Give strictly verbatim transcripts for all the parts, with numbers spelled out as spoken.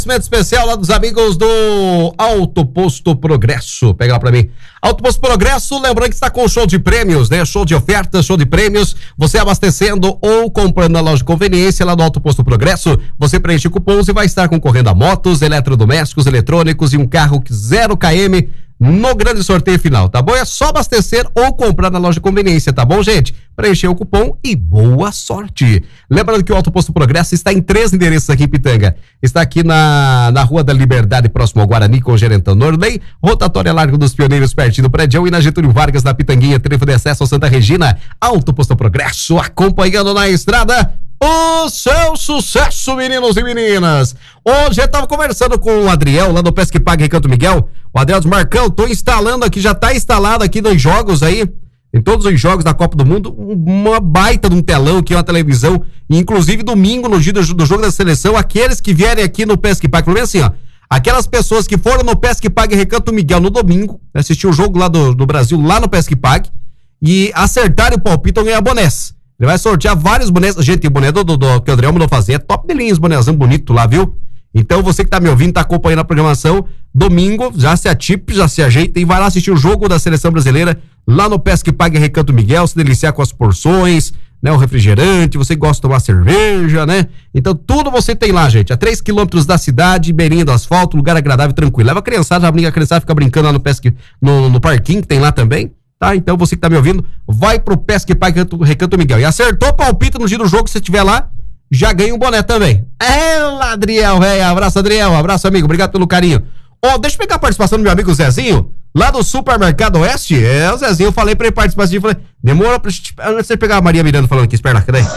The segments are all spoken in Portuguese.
Especial lá dos amigos do Alto Posto Progresso. Pega lá pra mim. Alto Posto Progresso, lembrando que está com show de prêmios, né? Show de ofertas, show de prêmios. Você abastecendo ou comprando na loja de conveniência lá do Alto Posto Progresso, você preenche cupons e vai estar concorrendo a motos, eletrodomésticos, eletrônicos e um carro zero quilômetros no grande sorteio final, tá bom? É só abastecer ou comprar na loja de conveniência, tá bom, gente? Preencher o cupom e boa sorte. Lembrando que o Alto Posto Progresso está em três endereços aqui em Pitanga. Está aqui na, na Rua da Liberdade, próximo ao Guarani, com o Gerentão Norley, Rotatória Largo dos Pioneiros, pertinho do prédio, e na Getúlio Vargas, na Pitanguinha, trevo de acesso ao Santa Regina. Alto Posto Progresso, acompanhando na estrada o seu sucesso, meninos e meninas. Hoje eu tava conversando com o Adriel, lá do Pesque Pague Recanto Miguel. O Adriel diz: Marcão, tô instalando aqui, já tá instalado aqui nos jogos aí, em todos os jogos da Copa do Mundo, uma baita de um telão aqui, uma televisão, e inclusive domingo, no dia do, do jogo da seleção, aqueles que vierem aqui no Pesque Pague, pelo menos assim, ó, aquelas pessoas que foram no Pesque Pague Recanto Miguel no domingo, assistir o jogo lá do, do Brasil, lá no Pesque Pague, e acertarem o palpite ou ganhar bonés. Ele vai sortear vários bonés. Gente, o boné do, do, do que o Adriel mandou fazer é top de linha, os bonézão bonito lá, viu? Então você que tá me ouvindo, tá acompanhando a programação, domingo, já se atipe, já se ajeita e vai lá assistir o jogo da seleção brasileira lá no Pesque Pague Recanto Miguel, se deliciar com as porções, né? O refrigerante, você gosta de tomar cerveja, né? Então tudo você tem lá, gente, a três quilômetros da cidade, beirinha do asfalto, lugar agradável, tranquilo. Leva a criançada, já brinca, a criançada fica brincando lá no Pesque, no, no parquinho que tem lá também. Tá, então você que tá me ouvindo, vai pro Pesque Pague Recanto Miguel. E acertou o palpite no dia do jogo, se você estiver lá, já ganha um boné também. É, Adriel, velho. Abraço, Adriel. Abraço, amigo. Obrigado pelo carinho. Ó, oh, deixa eu pegar a participação do meu amigo Zezinho, lá do Supermercado Oeste. É, o Zezinho, eu falei pra ele participar assim, eu falei, demorou pra você pegar a Maria Miranda falando aqui, espera lá, cadê?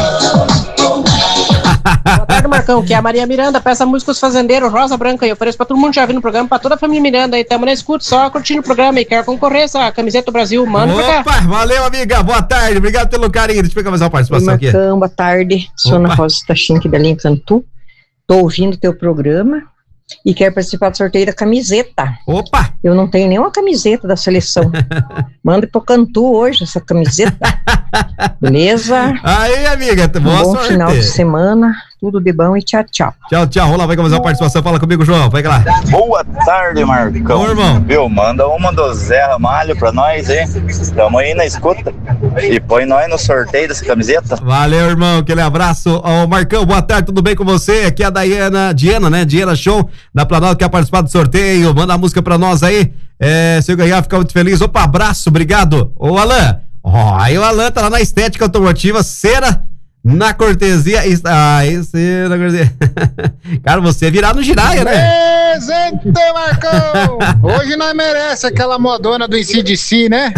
Boa tarde, Marcão, que é a Maria Miranda, peça música Os Fazendeiros, Rosa Branca, e ofereço pra todo mundo já vindo no programa, pra toda a família Miranda aí, tamo na escuta, só curtindo o programa e quer concorrer essa camiseta do Brasil, manda pra cá. Opa, valeu, amiga, boa tarde, obrigado pelo carinho, deixa eu pegar mais uma participação Oi, aqui. Marcão, boa tarde, sou Ana Rosa Stachinck da Linha Cantu, tô ouvindo teu programa e quero participar do sorteio da camiseta. Opa! Eu não tenho nenhuma camiseta da seleção. Manda pro Cantu hoje essa camiseta. Beleza? Aí, amiga, boa um bom sorte. Final de semana, tudo de bom e tchau, tchau. Tchau, tchau. Vamos lá, vai começar a participação. Fala comigo, João. Vai lá. Boa tarde, Marcão. Ô, irmão. Viu? Manda uma do Zé Ramalho pra nós, hein? Tamo aí na escuta. E põe nós no sorteio dessa camiseta. Valeu, irmão. Aquele abraço. Ô, Marcão, boa tarde, tudo bem com você? Aqui é a Daiana, Diana, né? Diana Show, da Planalto, quer participar do sorteio. Manda a música pra nós aí. É, se eu ganhar, ficar muito feliz. Opa, abraço, obrigado. Ô, Alan. Ó, aí o Alan tá lá na Estética Automotiva, cera na cortesia. Ai, cera na cortesia. Cara, você é virar no giraia, né? Presente, Marcão! Hoje nós merece aquela modona do I C D C, né?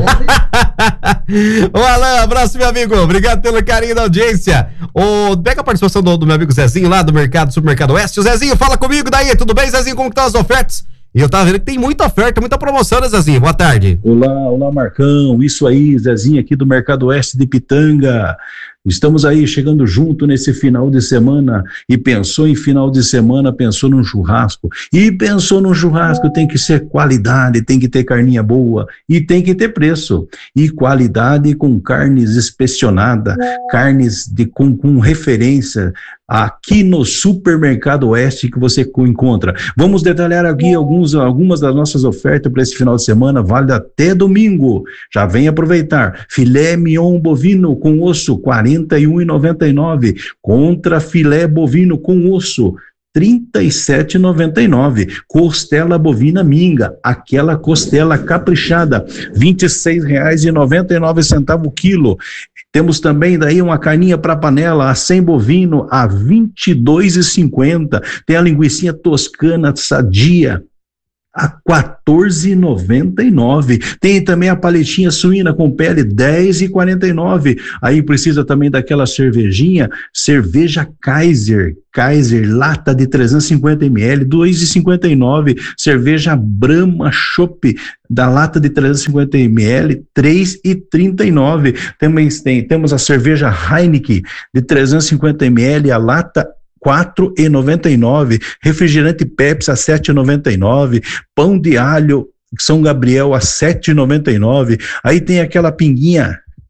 Ô, Alan, abraço, meu amigo. Obrigado pelo carinho da audiência. Ô, pega a participação do, do meu amigo Zezinho lá do Mercado Supermercado Oeste. O Zezinho, fala comigo daí, tudo bem, Zezinho? Como que estão as ofertas? E eu tava vendo que tem muita oferta, muita promoção, né, Zezinho? Boa tarde. Olá, olá, Marcão. Isso aí, Zezinho aqui do Mercado Oeste de Pitanga. Estamos aí chegando junto nesse final de semana e pensou em final de semana, pensou num churrasco. E pensou num churrasco, tem que ser qualidade, tem que ter carninha boa e tem que ter preço. E qualidade com carnes inspecionadas, carnes de, com, com referência aqui no Supermercado Oeste que você encontra. Vamos detalhar aqui alguns, algumas das nossas ofertas para esse final de semana, vale até domingo. Já vem aproveitar. Filé mignon bovino com osso, quarenta e um reais e noventa e nove centavos. Contra filé bovino com osso, trinta e sete reais e noventa e nove centavos. Costela bovina minga, aquela costela caprichada, vinte e seis reais e noventa e nove centavos o quilo. Temos também daí uma carninha para panela, a cem bovino a vinte e dois reais e cinquenta centavos. Tem a linguicinha toscana sadia a quatorze reais e noventa e nove centavos. Tem também a paletinha suína com pele, dez reais e quarenta e nove centavos. Aí precisa também daquela cervejinha, cerveja Kaiser, Kaiser, lata de trezentos e cinquenta mililitros, dois reais e cinquenta e nove centavos. Cerveja Brahma Chopp, da lata de trezentos e cinquenta mililitros, três reais e trinta e nove centavos. Também tem, temos a cerveja Heineken, de trezentos e cinquenta mililitros, a lata quatro reais e noventa e nove centavos, refrigerante Pepsi a sete reais e noventa e nove centavos, pão de alho São Gabriel a sete reais e noventa e nove centavos, aí tem aquela pinguinha,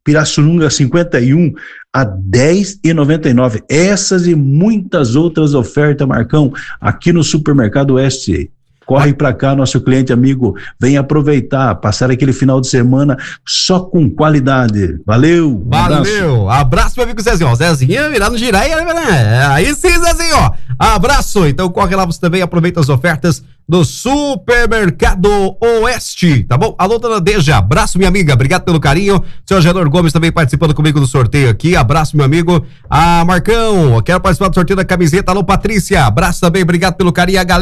Pirassununga cinquenta e um a dez e noventa e nove. Essas e muitas outras ofertas, Marcão, aqui no Supermercado Oeste. Corre para cá, nosso cliente amigo, vem aproveitar, passar aquele final de semana só com qualidade. Valeu! Um Valeu! Abraço, abraço meu amigo Zezinho. Zezinho virando giraia, né? Aí sim, Zezinho, ó. Abraço! Então corre lá, você também aproveita as ofertas do Supermercado Oeste, tá bom? Alô, dona Deja, abraço, minha amiga, obrigado pelo carinho. Seu Genor Gomes também participando comigo do sorteio aqui, abraço, meu amigo. Ah, Marcão, quero participar do sorteio da camiseta. Alô, Patrícia, abraço também, obrigado pelo carinho, a galera.